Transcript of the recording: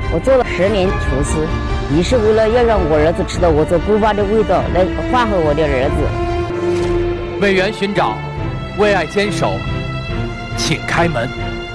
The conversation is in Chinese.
我做了10年厨师，也是为了要让我儿子吃到我做锅巴的味道，来换回我的儿子。 为缘寻找，为爱坚守，请开门。